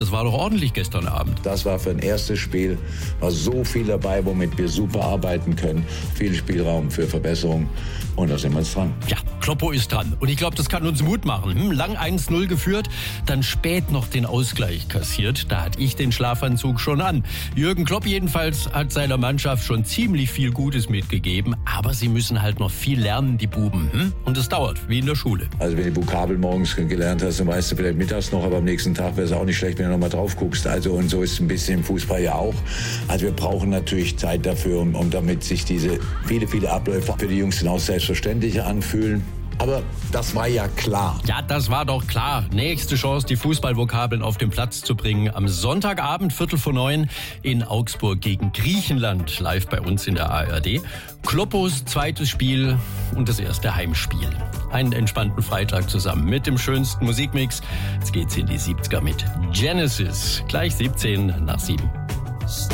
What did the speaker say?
das war doch ordentlich gestern Abend. Das war für ein erstes Spiel, war so viel dabei, womit wir super arbeiten können. Viel Spielraum für Verbesserung und da sind wir jetzt dran. Ja, Kloppo ist dran und ich glaube, das kann uns Mut machen. Lang 1-0 geführt, dann spät noch den Ausgleich kassiert. Da hatte ich den Schlafanzug schon an. Jürgen Klopp jedenfalls hat seiner Mannschaft schon ziemlich viel Gutes mitgegeben, aber sie müssen halt noch viel lernen, die Buben. Und es dauert, wie in der Schule. Also wenn du Vokabel morgens gelernt hast, dann weißt du vielleicht mittags noch, aber am nächsten Tag wäre es auch nicht schlecht, wenn du noch mal drauf guckst. Also und so ist es ein bisschen im Fußball ja auch. Also wir brauchen natürlich Zeit dafür, um damit sich diese viele Abläufe für die Jungs dann auch selbstverständlicher anfühlen. Aber das war ja klar. Ja, das war doch klar. Nächste Chance, die Fußballvokabeln auf den Platz zu bringen. Am Sonntagabend, 8:45 in Augsburg gegen Griechenland. Live bei uns in der ARD. Kloppos zweites Spiel und das erste Heimspiel. Einen entspannten Freitag zusammen mit dem schönsten Musikmix. Jetzt geht's in die 70er mit Genesis. Gleich 7:17.